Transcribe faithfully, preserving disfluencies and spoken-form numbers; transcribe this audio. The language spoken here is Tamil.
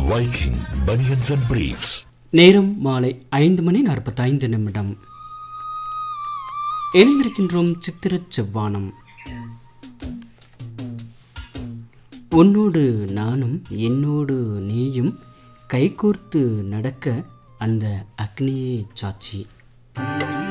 Viking Bunions and Briefs. நேரம் மாலை ஐந்து மணி நாற்பத்தைந்து நிமிடம். இணைந்திருக்கின்றோம் சித்திர செவ்வானம். உன்னோடு நானும் என்னோடு நீயும் கைகோர்த்து நடக்க அந்த அக்னியே சாட்சி.